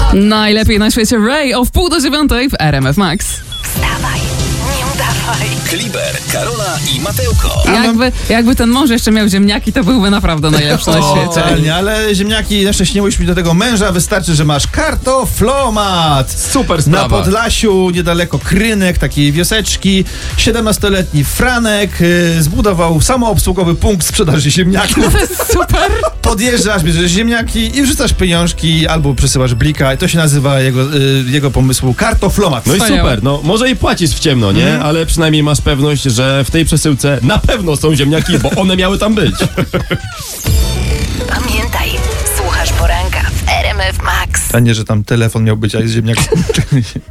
Najlepiej na świecie Ray o 8:30 w RMF Max. Wstawaj, nie udawaj. Kliber, Karola i Mateuko. Jakby ten mąż jeszcze miał ziemniaki, to byłby naprawdę najlepszy na świecie. Totalnie, ale ziemniaki, na szczęście nie musisz mieć do tego męża, wystarczy, że masz kartoflomat. Super sprawa. Na Podlasiu, niedaleko Krynek, takiej wioseczki, 17-letni Franek zbudował samoobsługowy punkt sprzedaży ziemniaków. To jest super. Podjeżdżasz, bierzesz ziemniaki i wrzucasz pieniążki albo przesyłasz blika. I to się nazywa jego pomysłu kartoflomat. No i Wspaniałe. super, no może i płacisz w ciemno, nie? Ale przynajmniej masz pewność, że w tej przesyłce na pewno są ziemniaki, bo one miały tam być. Pamiętaj, słuchasz poranka w RMF Max. A nie, że tam telefon miał być, a jest ziemniak.